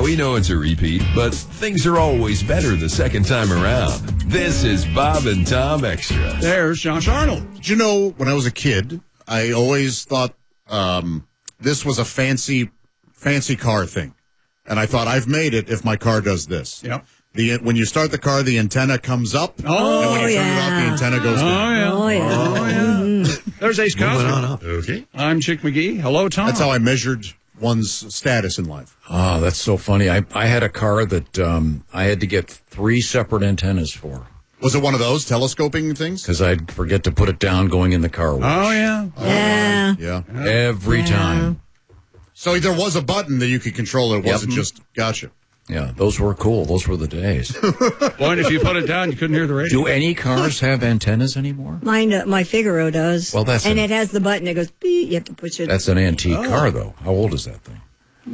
we know it's a repeat, but things are always better the second time around. This is Bob and Tom Extra. There's Josh Arnold. Did you know, when I was a kid, I always thought this was a fancy car thing. And I thought, I've made it if my car does this. Yep. When you start the car, the antenna comes up. Oh, and when you turn it off, the antenna goes down. Oh, yeah. Mm-hmm. There's Ace Cosby. Okay. I'm Chick McGee. Hello, Tom. That's how I measured one's status in life. Oh, that's so funny. I had a car that I had to get 3 separate antennas for. Was it one of those telescoping things? Because I'd forget to put it down going in the car wash. Oh, yeah. Yeah. Every time. So there was a button that you could control it. It wasn't just, gotcha. Yeah, those were cool. Those were the days. Boy, and if you put it down, you couldn't hear the radio. Do any cars have antennas anymore? Mine, my Figaro does. Well, it has the button that goes beep. You have to push it. That's an antique car, though. How old is that thing?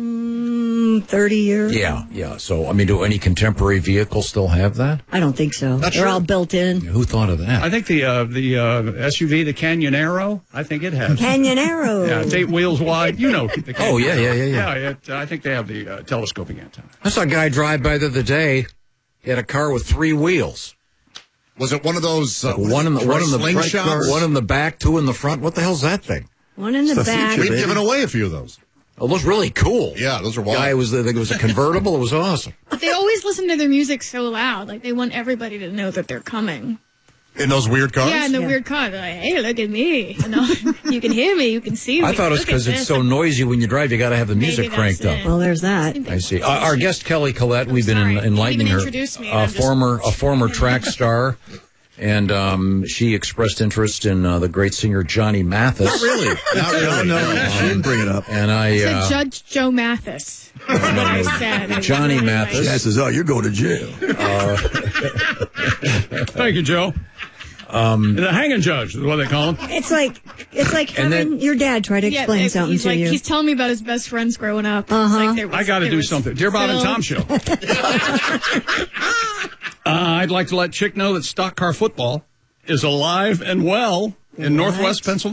30 years. Yeah. So, I mean, do any contemporary vehicles still have that? I don't think so. Not They're sure. all built in. Who thought of that? I think the SUV, the Canyonero, I think it has. Canyonero. Yeah, it's 8 wheels wide. You know the Canyonero. Oh, yeah. Yeah, I think they have the telescoping antenna. I saw a guy drive by the other day. He had a car with 3 wheels. Was it one of those One in the slingshots? one in the back, 2 in the front. What the hell's that thing? One in the back. We've given away a few of those. Oh, those really cool. Yeah, those are wild. Guy was, I think it was a convertible. It was awesome. They always listen to their music so loud. Like, they want everybody to know that they're coming. In those weird cars? Yeah, in the weird car. They're like, hey, look at me. You know, you can hear me. You can see me. I thought it was Look because at it's this. so noisy when you drive. You got to have the music Maybe cranked that's up. it. Well, there's that. I see. Our guest Kelly Collette, we've been sorry. enlightening You her. didn't introduce me, A I'm just- former track star, and she expressed interest in the great singer Johnny Mathis. Not really. No, she didn't bring it up. And I I said Judge Joe Mathis. That's what I said. Johnny I- Mathis. Chad says, "Oh, you're going to jail." Thank you, Joe. The hanging judge is what they call him. It's like And having your dad try to Yeah, explain something he's to like, you. he's telling me about his best friends growing up. It's like there was- I got to there do was something. Dear Bob and Phil. Tom Show. I'd like to let Chick know that stock car football is alive and well in Northwest Pennsylvania.